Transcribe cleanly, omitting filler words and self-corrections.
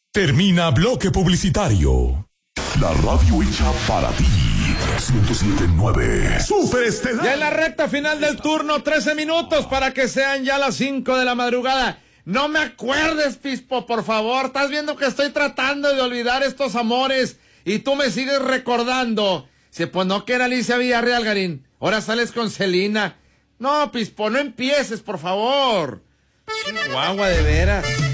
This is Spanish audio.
Termina bloque publicitario. La radio hecha para ti. 107.9 Super Estelar. Ya en la recta final del turno, 13 minutos para que sean ya las 5 de la madrugada. No me acuerdes, Pispo, por favor. Estás viendo que estoy tratando de olvidar estos amores y tú me sigues recordando. Pues no, que era Alicia Villarreal, Garín. Ahora sales con Celina. No, Pispo, no empieces, por favor. Chihuahua, de veras.